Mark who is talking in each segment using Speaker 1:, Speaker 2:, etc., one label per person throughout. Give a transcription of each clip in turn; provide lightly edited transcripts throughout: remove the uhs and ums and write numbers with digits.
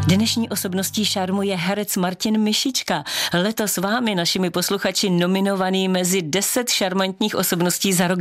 Speaker 1: Dnešní osobností šarmu je herec Martin Mišička. Letos vámi, našimi posluchači, nominovaný mezi 10 šarmantních osobností za rok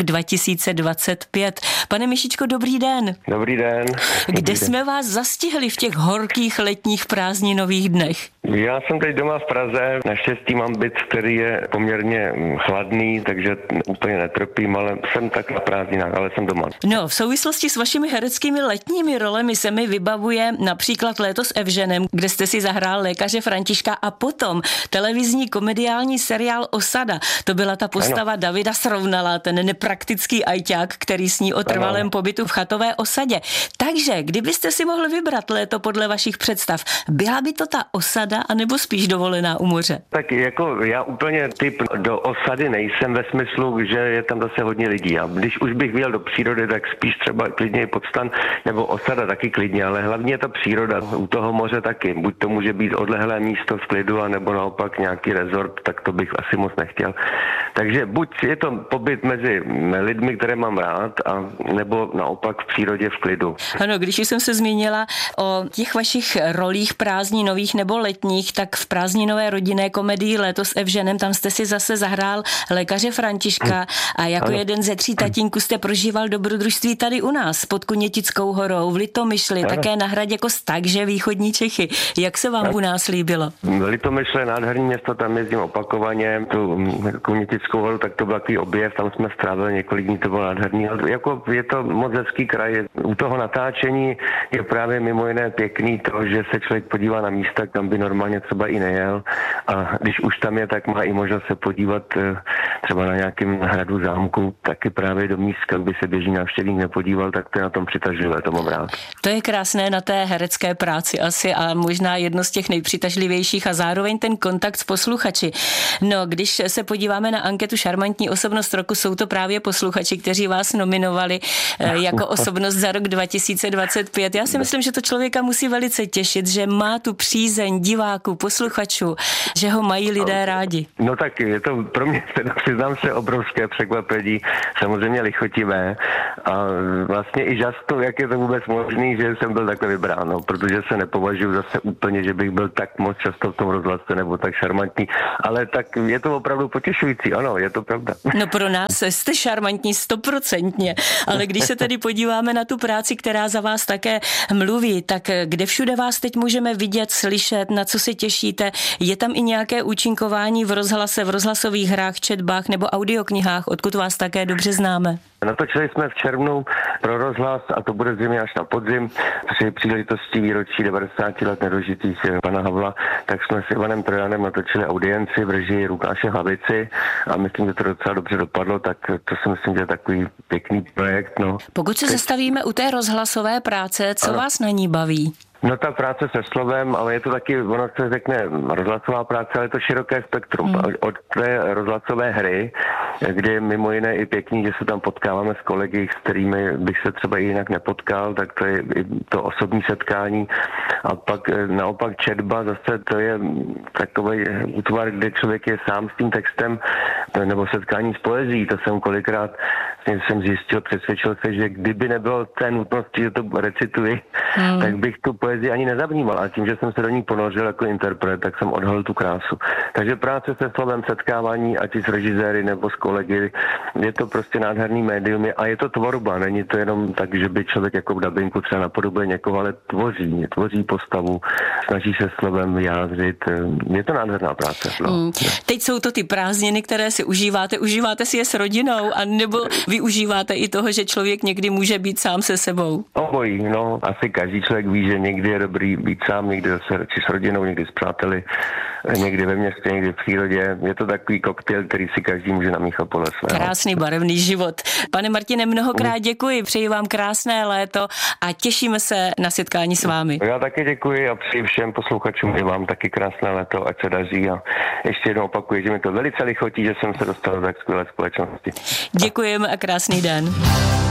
Speaker 1: 2025. Pane Mišičko, dobrý den.
Speaker 2: Dobrý den.
Speaker 1: Kde jsme vás zastihli v těch horkých letních prázdninových dnech?
Speaker 2: Já jsem teď doma v Praze. Naštěstí mám byt, který je poměrně chladný, takže úplně netrpím, ale jsem tak na prázdninách, ale jsem doma.
Speaker 1: No, v souvislosti s vašimi hereckými letními rolemi se mi vybavuje například Léto s Evženem, kde jste si zahrál lékaře Františka, a potom televizní komediální seriál Osada. To byla ta postava Davida Srovnala, ten nepraktický ajťák, který sní o trvalém pobytu v chatové osadě. Takže, kdybyste si mohli vybrat léto podle vašich představ, byla by to ta osada, anebo spíš dovolená u moře?
Speaker 2: Tak jako já úplně typ do osady nejsem ve smyslu, že je tam zase hodně lidí. A když už bych vyjel do přírody, tak spíš třeba klidně i Podstan nebo osada taky klidně, ale hlavně je ta příroda. U toho moře taky. Buď to může být odlehlé místo v klidu, anebo naopak nějaký rezort, tak to bych asi moc nechtěl. Takže buď je to pobyt mezi lidmi, které mám rád, a nebo naopak v přírodě v klidu.
Speaker 1: Ano, když jsem se zmínila o těch vašich rolích prázdninových nebo letních, tak v prázdninové rodinné komedii Léto s Evženem tam jste si zase zahrál lékaře Františka a jako jeden ze 3 tatínků jste prožíval dobrodružství tady u nás pod Kunětickou horou v Litomyšli, také na hradě Kost, takže východní Čechy. Jak se vám u nás líbilo?
Speaker 2: Litomyšl je nádherný město, tam jezdím opakovaně. Tu Kunětickou horu, tak to byl takový objev, tam jsme strávili několik dní, to bylo nádherný. Jako je to moc hezký kraj. U toho natáčení je právě mimo jiné pěkný to, že se člověk podívá na místa, kam by normálně třeba i nejel, a když už tam je, tak má i možnost se podívat třeba na nějakém hradu, zámku, taky právě do míst, kam by se běžný návštěvník nepodíval, tak to je na tom přitažlivé, to mám rád.
Speaker 1: To je krásné na té herecké práci asi a možná jedno z těch nejpřitažlivějších a zároveň ten kontakt s posluchači. No, když se podíváme na anketu Šarmantní osobnost roku, jsou to právě posluchači, kteří vás nominovali jako osobnost za rok 2025. Já si myslím, že to člověka musí velice těšit, že má tu přízeň diváků, posluchačů, že ho mají lidé rádi.
Speaker 2: No tak je to pro mě, přiznám se, obrovské překvapení, samozřejmě lichotivé, a vlastně i žasnu, jak je to vůbec možný, že jsem byl takhle vybrán, protože se nepovažuji zase úplně, že bych byl tak moc často v tom rozhlase nebo tak šarmantní, ale tak je to opravdu potěšující, ano, je to pravda.
Speaker 1: No pro nás jste šarmantní 100%, ale když se tedy podíváme na tu práci, která za vás také mluví, tak kde všude vás teď můžeme vidět, slyšet, na co se těšíte? Je tam i nějaké účinkování v rozhlase, v rozhlasových hrách, četbách nebo audioknihách, odkud vás také dobře známe?
Speaker 2: Natočili jsme v červnu pro rozhlas, a to bude zřejmě až na podzim, při příležitosti výročí 90 let nedožitých pana Havla, tak jsme s Ivanem Trojanem natočili audienci v režii Lukáše Hlavici a myslím, že to docela dobře dopadlo, tak to si myslím, že je takový pěkný projekt. No.
Speaker 1: Pokud se zastavíme u té rozhlasové práce, co vás na ní baví?
Speaker 2: No ta práce se slovem, ale je to taky, ono se řekne rozhlasová práce, ale je to široké spektrum. Od té rozhlasové hry, kde mimo jiné i pěkný, že se tam potkáváme s kolegy, s kterými bych se třeba jinak nepotkal, tak to je i to osobní setkání. A pak naopak četba, zase to je takový útvar, kde člověk je sám s tím textem, nebo setkání s poezií. To jsem kolikrát jsem zjistil, přesvědčil se, že kdyby nebylo té nutnosti, že to recituji, tak bych tu poezii ani nezavnímal. A tím, že jsem se do ní ponořil jako interpret, tak jsem odhalil tu krásu. Takže práce se slovem, setkávání, ať s režiséry nebo s kolegy, je to prostě nádherný médium a je to tvorba. Není to jenom tak, že by člověk jako v dabinku třeba napodobuje někoho, ale tvoří postavu, snaží se slovem vyjádřit. Je to nádherná práce. No.
Speaker 1: Teď jsou to ty prázdniny, které si užíváte si je s rodinou, a nebo využíváte i toho, že člověk někdy může být sám se sebou?
Speaker 2: Obojí, no. Asi každý člověk ví, že někdy je dobrý být sám, někdy zase s rodinou, někdy s přáteli, někdy ve městě, někdy v přírodě. Je to takový koktejl, který si každý může namíchat podle svého.
Speaker 1: Krásný barevný život. Pane Martine, mnohokrát děkuji, přeji vám krásné léto a těšíme se na setkání s vámi.
Speaker 2: Já taky děkuji a přeji všem posluchačům i vám taky krásné léto, ať se daří, a ještě jednou opakuji, že mi to velice lichotí, že jsem se dostal do tak skvělé společnosti.
Speaker 1: Děkujeme a krásný den.